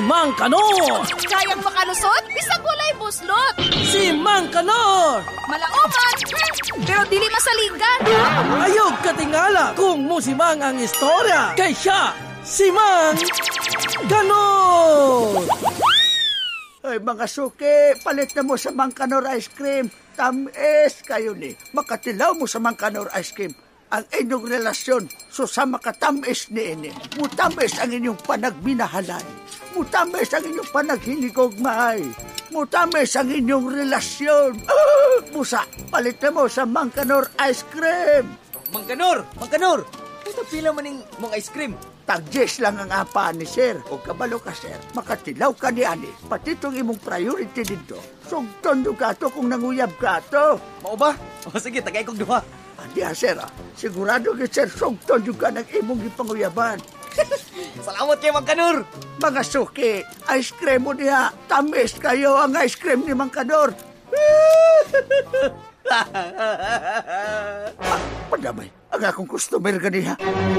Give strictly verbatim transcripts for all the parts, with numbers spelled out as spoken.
Mang Kanor! Kayang makalusot, bisag walay buslot. Si Mang Kanor! Malaoman, hmm, pero dili masaligan. Ayog katingala kung musimang ang istorya. Kay siya, si Mang Kanor! Ay, mga suki, palit na mo sa Mang Kanor ice cream. Tamis kayo ni. Makatilaw mo sa Mang Kanor ice cream. Ang inyong relasyon, so sa makatamis ni ini. Mutamis ang inyong panagminahalan. Mutamis ang inyong panaghinigogmay. Mutamis ang inyong relasyon. Ah, Musa, palit na mo sa Mang Kanor ice cream. Mang Kanor! Mang Kanor! Ito pila maning mong ice cream. Tag-yes lang ang apa ni sir. O kabalo ka sir, makatilaw ka ni ani. Pati itong imong priority dito. Sugton do ka to kung nanguyab ka to. Mao ba? O sige, tagay kong duha. Andi ha sir, ah. Sigurado ka sir, sugton do ka ng imong ipanguyaban. Salamat kay Mang Kanor. Mga suki, ice cream mo niya. Tamis kayo ang ice cream ni Mang Kanor. ah, padamay, ang akong customer ganiha.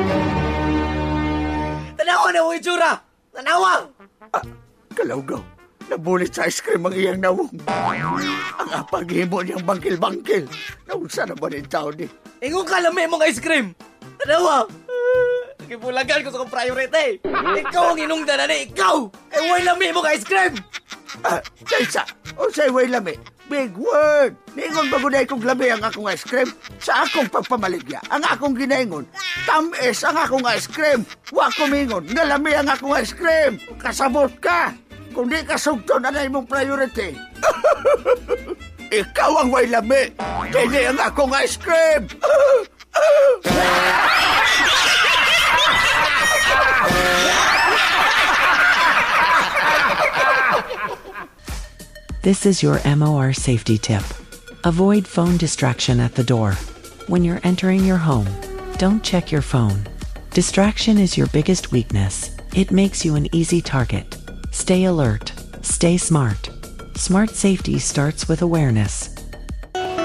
Tanawa na mo itsura! Tanawa! Ah, kalawgaw, nabulit sa ice cream ang iyang nawong. Ang apaghimo niyang bangkil-bangkil. Naunsa na ba rin tao ni? Ingon ka lami mong ice cream! Tanawa! Kipulagan ko sa kong priority! Ikaw ang inungdan na ni! Ikaw! Ay, way lami mong ice cream! Ah, Kaisa, o sa'y way lami. Big word! Ningon ba gunay kong lami ang akong ice cream? Sa akong pagpamaligya, ang akong ginaingon, tamis ang akong ice cream. Wa kumingon, nga lami ang akong ice cream. Kasabot ka! Kung di kasugton, anay mong priority. Ikaw ang way lami. Dili ang akong ice cream. This is your M O R safety tip. Avoid phone distraction at the door. When you're entering your home, don't check your phone. Distraction is your biggest weakness. It makes you an easy target. Stay alert. Stay smart. Smart safety starts with awareness.